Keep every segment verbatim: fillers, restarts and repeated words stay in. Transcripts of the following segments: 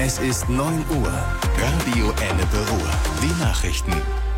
Es ist neun Uhr. Radio Ennepe Ruhr. Die Nachrichten.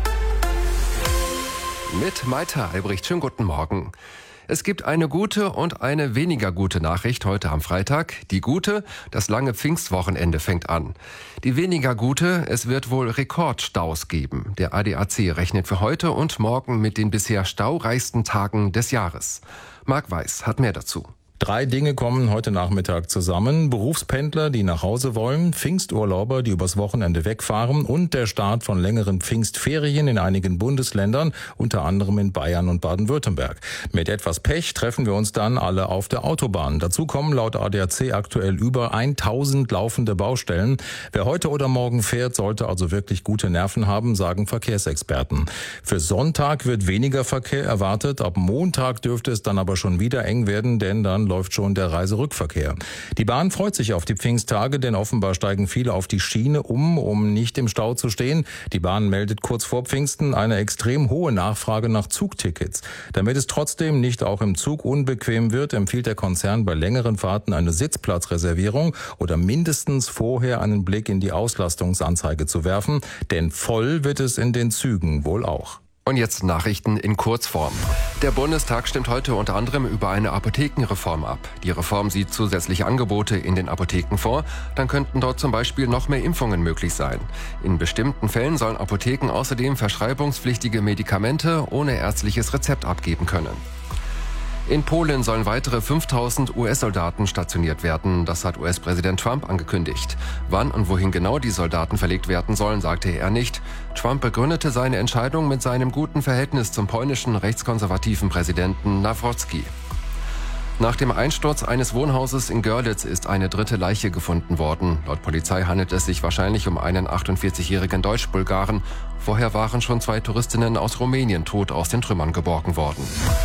Mit Maita Albrecht. Schönen guten Morgen. Es gibt eine gute und eine weniger gute Nachricht heute am Freitag. Die gute, das lange Pfingstwochenende fängt an. Die weniger gute, es wird wohl Rekordstaus geben. Der A D A C rechnet für heute und morgen mit den bisher staureichsten Tagen des Jahres. Marc Weiß hat mehr dazu. Drei Dinge kommen heute Nachmittag zusammen. Berufspendler, die nach Hause wollen, Pfingsturlauber, die übers Wochenende wegfahren und der Start von längeren Pfingstferien in einigen Bundesländern, unter anderem in Bayern und Baden-Württemberg. Mit etwas Pech treffen wir uns dann alle auf der Autobahn. Dazu kommen laut A D A C aktuell über tausend laufende Baustellen. Wer heute oder morgen fährt, sollte also wirklich gute Nerven haben, sagen Verkehrsexperten. Für Sonntag wird weniger Verkehr erwartet. Ab Montag dürfte es dann aber schon wieder eng werden, denn dann läuft schon der Reiserückverkehr. Die Bahn freut sich auf die Pfingsttage, denn offenbar steigen viele auf die Schiene um, um nicht im Stau zu stehen. Die Bahn meldet kurz vor Pfingsten eine extrem hohe Nachfrage nach Zugtickets. Damit es trotzdem nicht auch im Zug unbequem wird, empfiehlt der Konzern bei längeren Fahrten eine Sitzplatzreservierung oder mindestens vorher einen Blick in die Auslastungsanzeige zu werfen, denn voll wird es in den Zügen wohl auch. Und jetzt Nachrichten in Kurzform. Der Bundestag stimmt heute unter anderem über eine Apothekenreform ab. Die Reform sieht zusätzliche Angebote in den Apotheken vor. Dann könnten dort zum Beispiel noch mehr Impfungen möglich sein. In bestimmten Fällen sollen Apotheken außerdem verschreibungspflichtige Medikamente ohne ärztliches Rezept abgeben können. In Polen sollen weitere fünftausend U S-Soldaten stationiert werden. Das hat U S-Präsident Trump angekündigt. Wann und wohin genau die Soldaten verlegt werden sollen, sagte er nicht. Trump begründete seine Entscheidung mit seinem guten Verhältnis zum polnischen rechtskonservativen Präsidenten Nawrocki. Nach dem Einsturz eines Wohnhauses in Görlitz ist eine dritte Leiche gefunden worden. Laut Polizei handelt es sich wahrscheinlich um einen achtundvierzigjährigen Deutsch-Bulgaren. Vorher waren schon zwei Touristinnen aus Rumänien tot aus den Trümmern geborgen worden.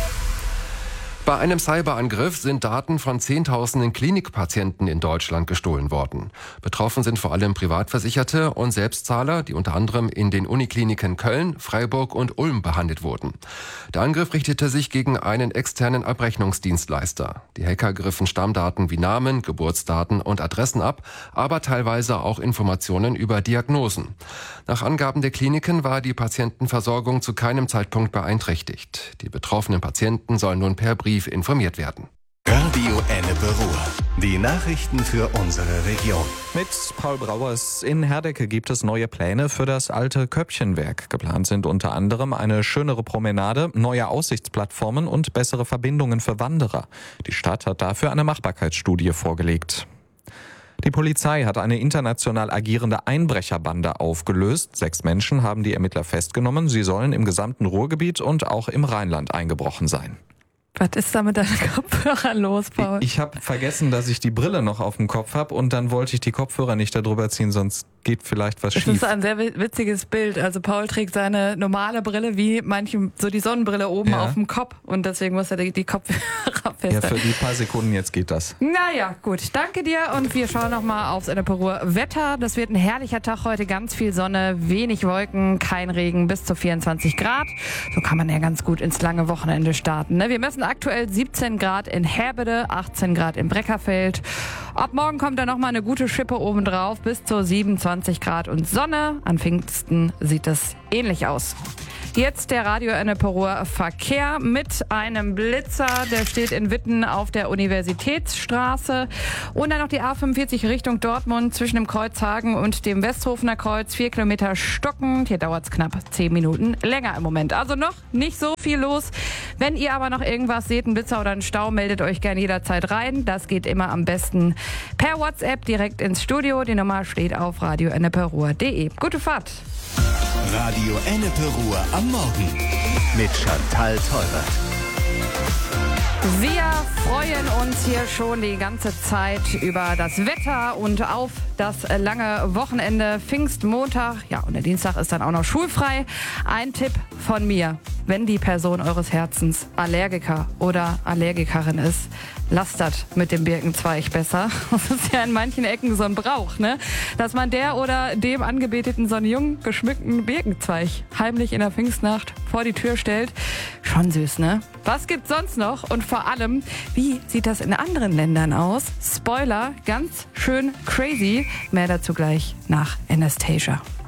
Bei einem Cyberangriff sind Daten von Zehntausenden Klinikpatienten in Deutschland gestohlen worden. Betroffen sind vor allem Privatversicherte und Selbstzahler, die unter anderem in den Unikliniken Köln, Freiburg und Ulm behandelt wurden. Der Angriff richtete sich gegen einen externen Abrechnungsdienstleister. Die Hacker griffen Stammdaten wie Namen, Geburtsdaten und Adressen ab, aber teilweise auch Informationen über Diagnosen. Nach Angaben der Kliniken war die Patientenversorgung zu keinem Zeitpunkt beeinträchtigt. Die betroffenen Patienten sollen nun per Brief informiert werden. Radio Ennepe Ruhr. Die Nachrichten für unsere Region. Mit Paul Brauers. In Herdecke gibt es neue Pläne für das alte Köppchenwerk. Geplant sind unter anderem eine schönere Promenade, neue Aussichtsplattformen und bessere Verbindungen für Wanderer. Die Stadt hat dafür eine Machbarkeitsstudie vorgelegt. Die Polizei hat eine international agierende Einbrecherbande aufgelöst. Sechs Menschen haben die Ermittler festgenommen. Sie sollen im gesamten Ruhrgebiet und auch im Rheinland eingebrochen sein. Was ist da mit deinen Kopfhörern los, Paul? Ich, ich habe vergessen, dass ich die Brille noch auf dem Kopf habe und dann wollte ich die Kopfhörer nicht darüber ziehen, sonst geht vielleicht was schief. Das ist ein sehr witziges Bild. Also Paul trägt seine normale Brille wie manche, so die Sonnenbrille oben ja. auf dem Kopf und deswegen muss er die, die Kopfhörer festhalten. Ja, für die paar Sekunden jetzt geht das. Naja, gut. Danke dir und wir schauen nochmal aufs Ennepe Ruhr Wetter. Das wird ein herrlicher Tag heute, ganz viel Sonne, wenig Wolken, kein Regen, bis zu vierundzwanzig Grad. So kann man ja ganz gut ins lange Wochenende starten. Ne? Wir messen aktuell siebzehn Grad in Herbede, achtzehn Grad in Breckerfeld. Ab morgen kommt dann nochmal eine gute Schippe obendrauf, bis zu siebenundzwanzig Grad und Sonne. An Pfingsten sieht es ähnlich aus. Jetzt der Radio Ennepe Ruhr Verkehr mit einem Blitzer, der steht in Witten auf der Universitätsstraße. Und dann noch die A fünfundvierzig Richtung Dortmund zwischen dem Kreuzhagen und dem Westhofener Kreuz. Vier Kilometer stockend. Hier dauert es knapp zehn Minuten länger im Moment. Also noch nicht so viel los. Wenn ihr aber noch irgendwas seht, einen Blitzer oder einen Stau, meldet euch gerne jederzeit rein. Das geht immer am besten per WhatsApp direkt ins Studio. Die Nummer steht auf radio ennepe ruhr punkt de. Gute Fahrt! Radio Ennepe Ruhr am Morgen mit Chantal Tolbert. Wir freuen uns hier schon die ganze Zeit über das Wetter und auf das lange Wochenende. Pfingstmontag, ja, und der Dienstag ist dann auch noch schulfrei. Ein Tipp von mir: Wenn die Person eures Herzens Allergiker oder Allergikerin ist, lastert mit dem Birkenzweig besser. Das ist ja in manchen Ecken so ein Brauch, ne? Dass man der oder dem Angebeteten so einen jung geschmückten Birkenzweig heimlich in der Pfingstnacht vor die Tür stellt. Schon süß, ne? Was gibt's sonst noch? Und vor allem, wie sieht das in anderen Ländern aus? Spoiler, ganz schön crazy. Mehr dazu gleich nach Anastasia.